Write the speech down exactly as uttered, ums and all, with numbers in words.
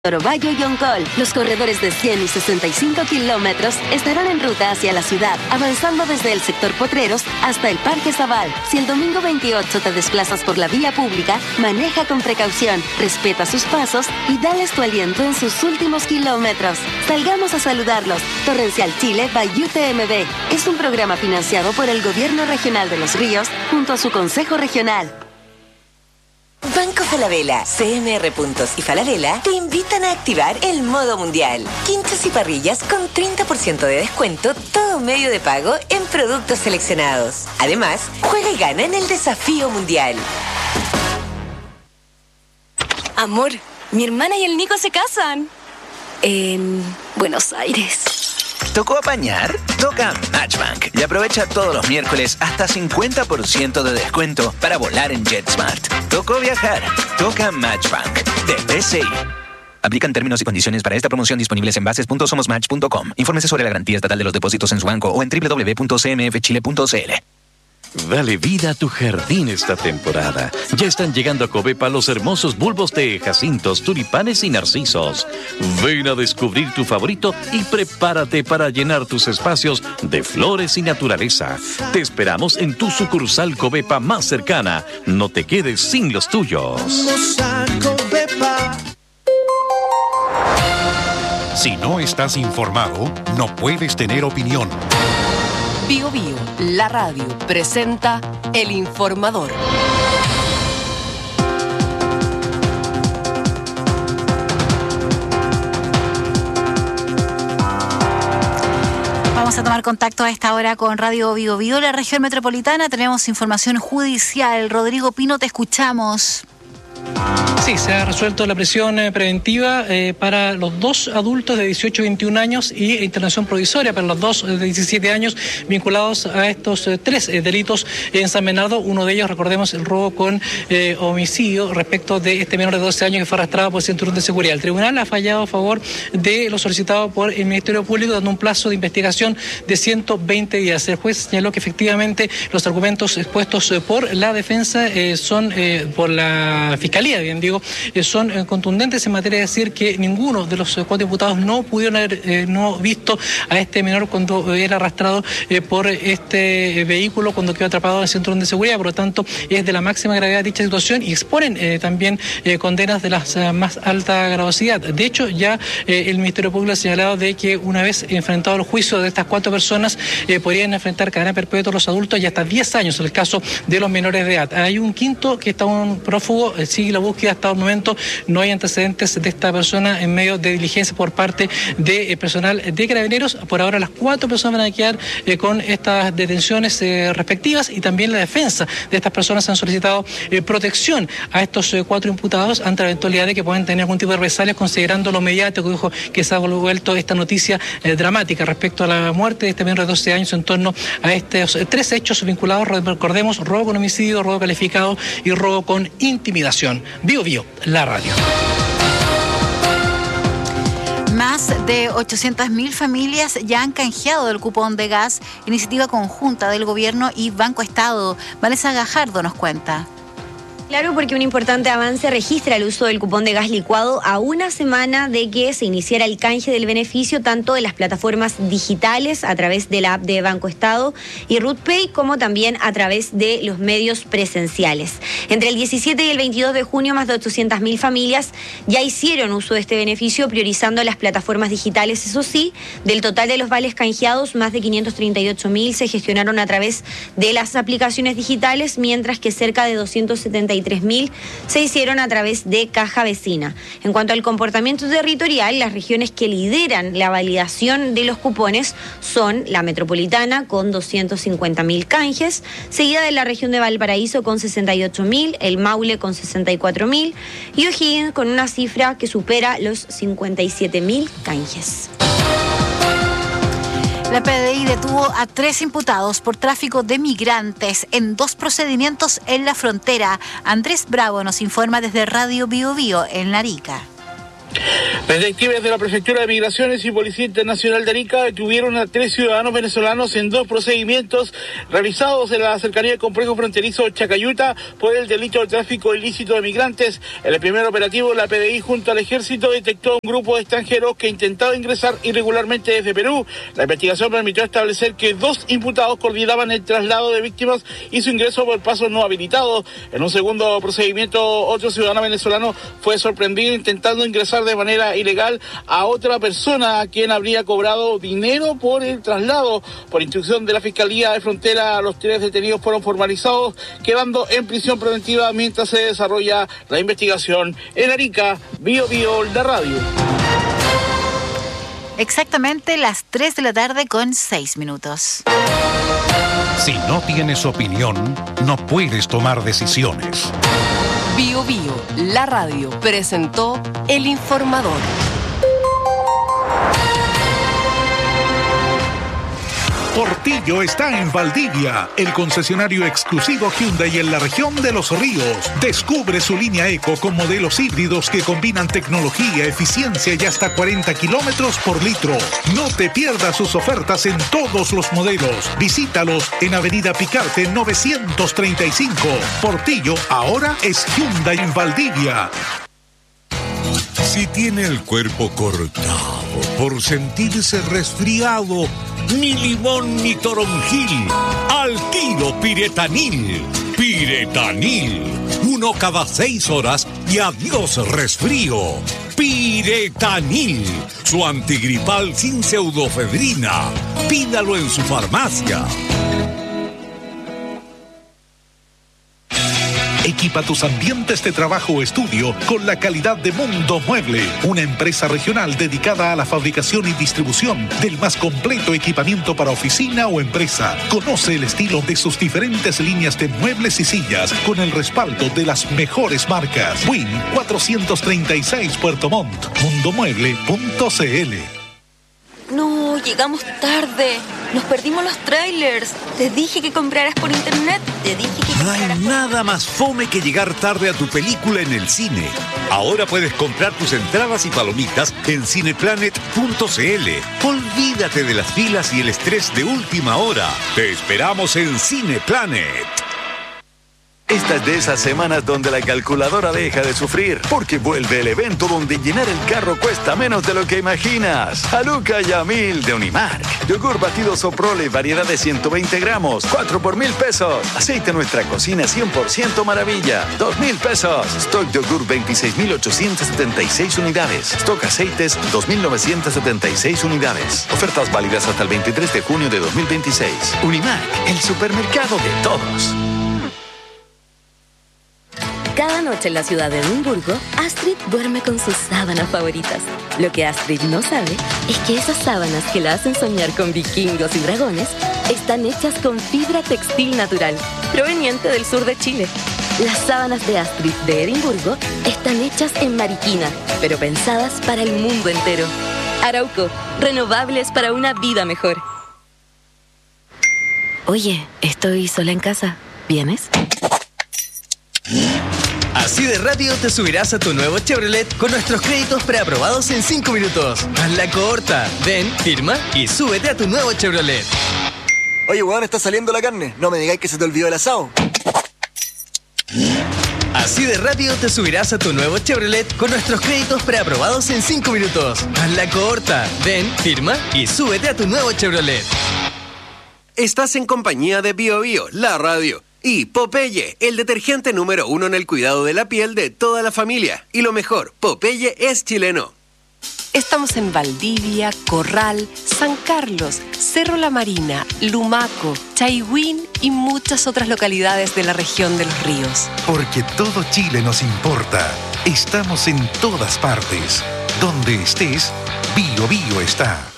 Orovallo y Oncol, los corredores de cien y sesenta y cinco kilómetros estarán en ruta hacia la ciudad, avanzando desde el sector Potreros hasta el Parque Zabal. Si el domingo veintiocho te desplazas por la vía pública, maneja con precaución, respeta sus pasos y dales tu aliento en sus últimos kilómetros. Salgamos a saludarlos. Torrencial Chile by U T M B es un programa financiado por el Gobierno Regional de Los Ríos junto a su Consejo Regional. Banco Falabella, C M R Puntos y Falabella te invitan a activar el modo mundial. Quinchos y parrillas con treinta por ciento de descuento, todo medio de pago en productos seleccionados. Además, juega y gana en el desafío mundial. Amor, mi hermana y el Nico se casan en Buenos Aires. ¿Tocó apañar? Toca Matchbank y aprovecha todos los miércoles hasta cincuenta por ciento de descuento para volar en JetSmart. ¿Tocó viajar? Toca Matchbank de B C I. Aplican términos y condiciones para esta promoción disponibles en bases punto somos match punto com. Infórmese sobre la garantía estatal de los depósitos en su banco o en doble u doble u doble u punto c m f chile punto c l. Dale vida a tu jardín esta temporada. Ya están llegando a Covepa los hermosos bulbos de jacintos, tulipanes y narcisos. Ven a descubrir tu favorito y prepárate para llenar tus espacios de flores y naturaleza. Te esperamos en tu sucursal Covepa más cercana. No te quedes sin los tuyos. Si no estás informado, no puedes tener opinión. Bio Bio, la radio, presenta El Informador. Vamos a tomar contacto a esta hora con Radio Bio Bio, la región metropolitana. Tenemos información judicial. Rodrigo Pino, te escuchamos. Sí, se ha resuelto la prisión eh, preventiva eh, para los dos adultos de dieciocho y veintiún años y internación provisoria para los dos de diecisiete años vinculados a estos eh, tres eh, delitos en San Bernardo. Uno de ellos, recordemos, el robo con eh, homicidio respecto de este menor de doce años que fue arrastrado por el cinturón de seguridad. El tribunal ha fallado a favor de lo solicitado por el Ministerio Público, dando un plazo de investigación de ciento veinte días. El juez señaló que efectivamente los argumentos expuestos eh, por la defensa eh, son, eh, por la Fiscalía, bien digo, Eh, son eh, contundentes en materia de decir que ninguno de los eh, cuatro imputados no pudieron haber eh, no visto a este menor cuando era arrastrado eh, por este eh, vehículo cuando quedó atrapado en el cinturón de seguridad. Por lo tanto, es de la máxima gravedad dicha situación y exponen eh, también eh, condenas de la eh, más alta gravosidad. De hecho, ya eh, el Ministerio Público ha señalado de que una vez enfrentado el juicio de estas cuatro personas eh, podrían enfrentar cadena perpetua los adultos y hasta diez años en el caso de los menores de edad. Hay un quinto que está un prófugo, eh, sigue la búsqueda hasta el momento. No hay antecedentes de esta persona en medio de diligencia por parte de eh, personal de Carabineros. Por ahora las cuatro personas van a quedar eh, con estas detenciones eh, respectivas y también la defensa de estas personas han solicitado eh, protección a estos eh, cuatro imputados ante la eventualidad de que puedan tener algún tipo de represalias considerando lo mediático que dijo que se ha vuelto esta noticia eh, dramática respecto a la muerte de este menor de doce años en torno a estos eh, tres hechos vinculados, recordemos, robo con homicidio, robo calificado y robo con intimidación. Bio Bio, la radio. Más de ochocientas mil familias ya han canjeado el cupón de gas, iniciativa conjunta del Gobierno y Banco Estado. Vanessa Gajardo nos cuenta. Claro, porque un importante avance registra el uso del cupón de gas licuado a una semana de que se iniciara el canje del beneficio tanto en las plataformas digitales a través de la app de Banco Estado y RUTPay como también a través de los medios presenciales. Entre el diecisiete y el veintidós de junio más de ochocientas mil familias ya hicieron uso de este beneficio priorizando las plataformas digitales. Eso sí, del total de los vales canjeados, más de quinientos treinta y ocho mil se gestionaron a través de las aplicaciones digitales, mientras que cerca de doscientos setenta y tres mil se hicieron a través de Caja Vecina. En cuanto al comportamiento territorial, las regiones que lideran la validación de los cupones son la metropolitana con doscientos cincuenta mil canjes, seguida de la región de Valparaíso con sesenta y ocho mil, el Maule con sesenta y cuatro mil y O'Higgins con una cifra que supera los cincuenta y siete mil canjes. La P D I detuvo a tres imputados por tráfico de migrantes en dos procedimientos en la frontera. Andrés Bravo nos informa desde Radio Bio Bio en Arica. Detectives de la Prefectura de Migraciones y Policía Internacional de Arica detuvieron a tres ciudadanos venezolanos en dos procedimientos realizados en la cercanía del complejo fronterizo Chacayuta por el delito de tráfico ilícito de migrantes. En el primer operativo, la P D I junto al Ejército detectó un grupo de extranjeros que intentaba ingresar irregularmente desde Perú. La investigación permitió establecer que dos imputados coordinaban el traslado de víctimas y su ingreso por pasos no habilitados. En un segundo procedimiento, otro ciudadano venezolano fue sorprendido intentando ingresar de manera ilegal a otra persona a quien habría cobrado dinero por el traslado. Por instrucción de la Fiscalía de Frontera, los tres detenidos fueron formalizados, quedando en prisión preventiva mientras se desarrolla la investigación. En Arica, Bio Bio, la radio. Exactamente las tres de la tarde con seis minutos. Si no tienes opinión, no puedes tomar decisiones. Bio Bio, la radio, presentó El Informador. Portillo está en Valdivia, el concesionario exclusivo Hyundai en la región de Los Ríos. Descubre su línea Eco con modelos híbridos que combinan tecnología, eficiencia y hasta cuarenta kilómetros por litro. No te pierdas sus ofertas en todos los modelos. Visítalos en Avenida Picarte novecientos treinta y cinco. Portillo ahora es Hyundai en Valdivia. Si tiene el cuerpo cortado por sentirse resfriado, ni limón ni toronjil, al tiro Piretanil. Piretanil, uno cada seis horas y adiós resfrío. Piretanil, su antigripal sin pseudofedrina. Pídalo en su farmacia. Equipa tus ambientes de trabajo o estudio con la calidad de Mundo Mueble, una empresa regional dedicada a la fabricación y distribución del más completo equipamiento para oficina o empresa. Conoce el estilo de sus diferentes líneas de muebles y sillas con el respaldo de las mejores marcas. Win cuatrocientos treinta y seis Puerto Montt, mundomueble punto c l. No, llegamos tarde. Nos perdimos los trailers. Te dije que compraras por internet. Te dije que No hay nada más fome que llegar tarde a tu película en el cine. Ahora puedes comprar tus entradas y palomitas en cineplanet punto c l. Olvídate de las filas y el estrés de última hora. Te esperamos en Cineplanet. Esta es de esas semanas donde la calculadora deja de sufrir, porque vuelve el evento donde llenar el carro cuesta menos de lo que imaginas. Haluca Yamil de Unimark. Yogur batido Soprole, variedad de ciento veinte gramos, cuatro por mil pesos. Aceite Nuestra Cocina cien por ciento maravilla, dos mil pesos. Stock yogur veintiséis mil ochocientas setenta y seis unidades. Stock aceites dos mil novecientas setenta y seis unidades. Ofertas válidas hasta el veintitrés de junio de dos mil veintiséis. Unimark, el supermercado de todos. Cada noche en la ciudad de Edimburgo, Astrid duerme con sus sábanas favoritas. Lo que Astrid no sabe es que esas sábanas que la hacen soñar con vikingos y dragones están hechas con fibra textil natural, proveniente del sur de Chile. Las sábanas de Astrid de Edimburgo están hechas en Mariquina, pero pensadas para el mundo entero. Arauco, renovables para una vida mejor. Oye, estoy sola en casa. ¿Vienes? Así de rápido te subirás a tu nuevo Chevrolet con nuestros créditos preaprobados en cinco minutos. Hazla corta. Ven, firma y súbete a tu nuevo Chevrolet. Oye, weón, está saliendo la carne. No me digáis que se te olvidó el asado. Así de rápido te subirás a tu nuevo Chevrolet con nuestros créditos preaprobados en cinco minutos. Hazla corta. Ven, firma y súbete a tu nuevo Chevrolet. Estás en compañía de Bio Bio, la radio. Y Popeye, el detergente número uno en el cuidado de la piel de toda la familia. Y lo mejor, Popeye es chileno. Estamos en Valdivia, Corral, San Carlos, Cerro La Marina, Lumaco, Chaihuín y muchas otras localidades de la región de los ríos. Porque todo Chile nos importa. Estamos en todas partes. Donde estés, Bio Bio está.